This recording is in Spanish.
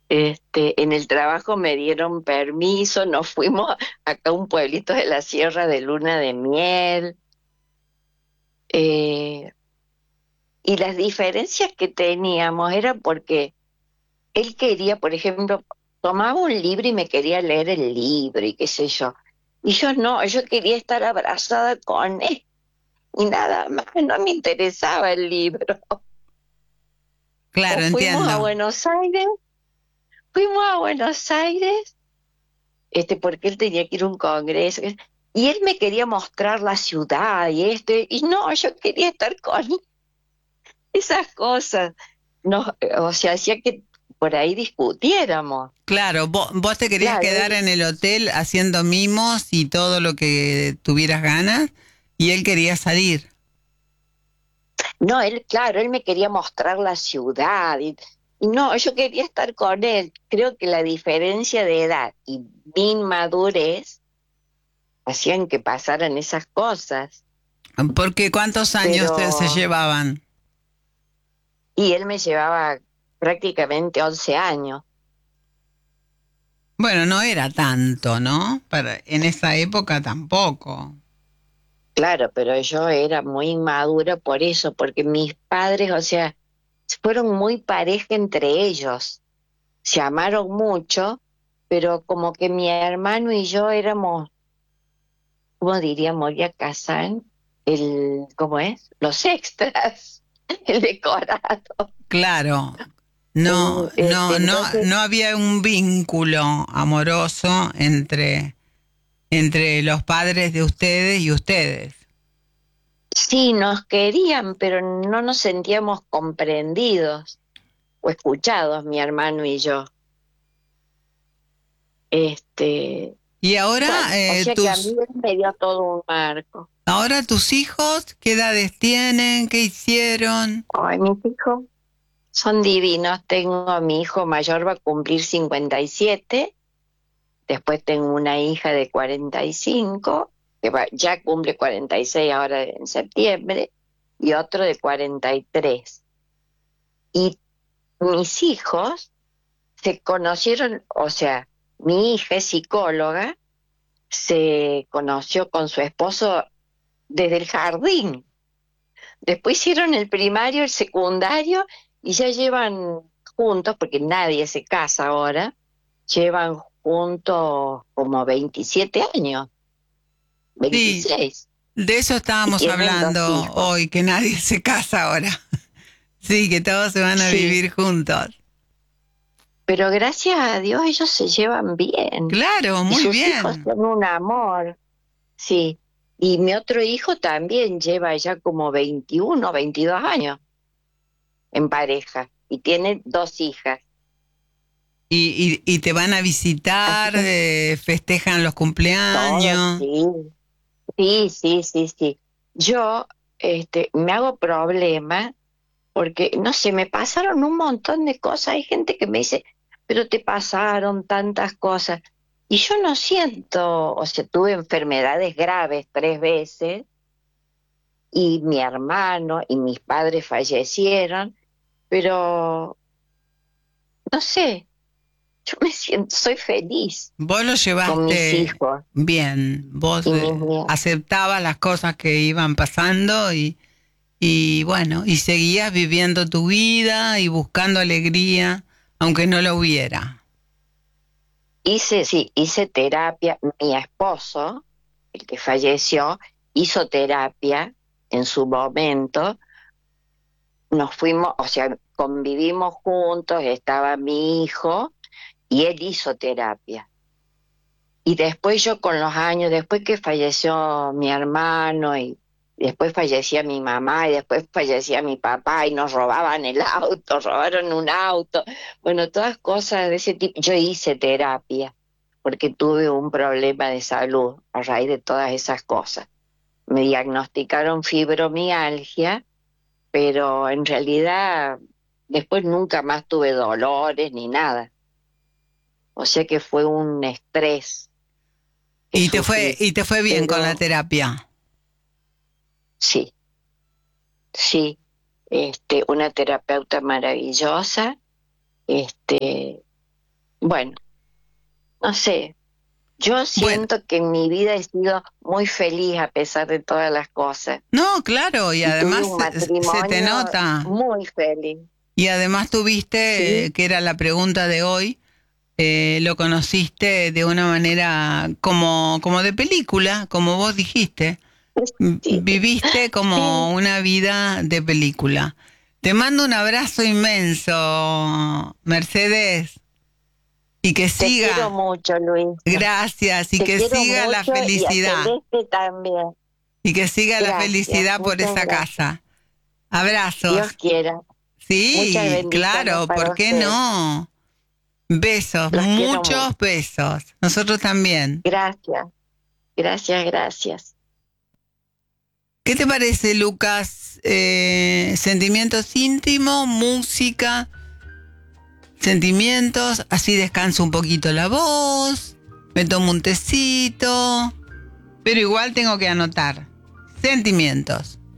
En el trabajo me dieron permiso, nos fuimos acá a un pueblito de la sierra de luna de miel, eh, y las diferencias que teníamos era porque él quería, por ejemplo, tomaba un libro y me quería leer el libro y qué sé yo. Y yo no, yo quería estar abrazada con él y nada más, no me interesaba el libro. O Claro, fuimos a entiendo. Buenos Aires, fuimos a Buenos Aires, porque él tenía que ir a un congreso, y él me quería mostrar la ciudad y no, yo quería estar con esas cosas. No, o sea, hacía que por ahí discutiéramos. Claro, vos te querías Claro, quedar en el hotel haciendo mimos y todo lo que tuvieras ganas, y él quería salir. no, él, claro, él me quería mostrar la ciudad y no, yo quería estar con él. Creo que la diferencia de edad y mi inmadurez hacían que pasaran esas cosas, Porque ¿cuántos años se pero llevaban? y él me llevaba prácticamente 11 años. Bueno, no era tanto, ¿no? En esa época tampoco. Claro, pero yo era muy inmadura por eso, porque mis padres, o sea, fueron muy pareja entre ellos, se amaron mucho, pero como que mi hermano y yo éramos, ¿cómo diríamos ya Kazán? ¿Cómo es? Los extras, el decorado. Claro, Entonces, no había un vínculo amoroso entre los padres de ustedes y ustedes. sí, nos querían, pero no nos sentíamos comprendidos o escuchados, mi hermano y yo. Este, Y bueno, o sea que a mí él me dio todo un marco. ahora tus hijos, ¿qué edades tienen? ¿Qué hicieron? Ay, mis hijos son divinos. Tengo a mi hijo mayor, va a cumplir 57. Después tengo una hija de 45, que ya cumple 46 ahora en septiembre, y otro de 43. Y mis hijos se conocieron, o sea, mi hija es psicóloga, se conoció con su esposo desde el jardín. Después hicieron el primario, el secundario y ya llevan juntos, porque nadie se casa ahora, llevan juntos como 27 años, Sí, 26, de eso y estábamos tienen dos hablando hijos. hoy, que nadie se casa ahora. Sí, que todos se van a Sí, vivir juntos. pero gracias a Dios ellos se llevan bien Claro, y muy sus hijos bien. son un amor, sí. Y mi otro hijo también lleva ya como 21, 22 años en pareja y tiene dos hijas. Y te van a Así visitar, que festejan los todos, cumpleaños. sí. Sí, sí, sí, sí. Yo me hago problema porque, no sé, me pasaron un montón de cosas. Hay gente que me dice, pero te pasaron tantas cosas. Y yo no siento, o sea, tuve enfermedades graves 3 veces y mi hermano y mis padres fallecieron, pero no sé, yo me siento, soy feliz Vos lo con mis llevaste hijos bien, vos y mis nietos. aceptabas las cosas que iban pasando y bueno, y seguías viviendo tu vida y buscando alegría, aunque no lo hubiera. Sí, hice terapia. Mi esposo, el que falleció, hizo terapia en su momento. Nos fuimos, o sea, convivimos juntos, estaba mi hijo y él hizo terapia. Y después yo con los años, después que falleció mi hermano y después fallecía mi mamá y después fallecía mi papá y nos robaban el auto, robaron un auto, bueno, todas cosas de ese tipo. Yo hice terapia porque tuve un problema de salud a raíz de todas esas cosas. Me diagnosticaron fibromialgia, pero en realidad después nunca más tuve dolores ni nada. O sea que fue un estrés que sufrí. Y te fue bien con la Pero terapia. sí, sí, una terapeuta maravillosa, este, bueno, no sé. Yo siento que en mi vida he sido muy feliz a pesar de todas las cosas. No, claro, y Y tuve además un se te matrimonio nota. muy feliz. Y además tuviste, Sí, que era la pregunta de hoy, lo conociste de una manera como de película, como vos dijiste. sí, Viviste sí. como una vida de película. Te mando un abrazo inmenso, Mercedes, y que Te quiero siga. mucho, Luisa. Gracias, y Te que quiero siga la mucho y a felicidad. Celeste también. Y que siga la Gracias, felicidad por muchas esa gracias. casa. Dios Abrazos. quiera. Muchas Sí, bendiciones claro, para ¿por qué usted. no? Besos, Los quiero mucho. muchos besos. Nosotros también. Gracias, gracias, gracias. ¿Qué te parece, Lucas? Sentimientos íntimos, música, sentimientos, así descanso un poquito la voz, me tomo un tecito, pero igual tengo que anotar. Sentimientos.